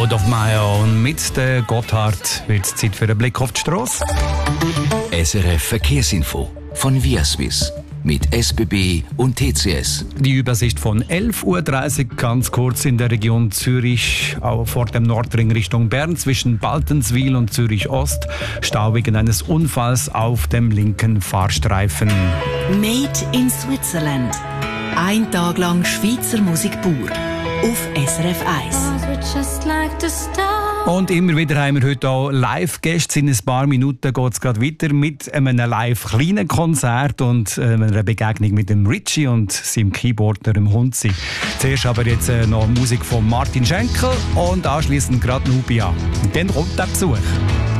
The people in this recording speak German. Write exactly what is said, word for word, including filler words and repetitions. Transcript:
Road of My Own. Mit der Gotthard wird es Zeit für einen Blick auf die Strasse. S R F Verkehrsinfo von Viaswiss mit S B B und T C S. Die Übersicht von elf Uhr dreißig ganz kurz in der Region Zürich, auch vor dem Nordring Richtung Bern zwischen Baltenswil und Zürich Ost. Stau wegen eines Unfalls auf dem linken Fahrstreifen. Made in Switzerland. Ein Tag lang Schweizer Musik pur. Auf S R F eins. Und immer wieder haben wir heute auch Live-Gäste. In ein paar Minuten geht es gerade weiter mit einem live-kleinen Konzert und äh, einer Begegnung mit dem Richie und seinem Keyboarder, dem Hunzi. Zuerst aber jetzt äh, noch Musik von Martin Schenkel und anschliessend gerade Nubia. Und dann kommt der Besuch.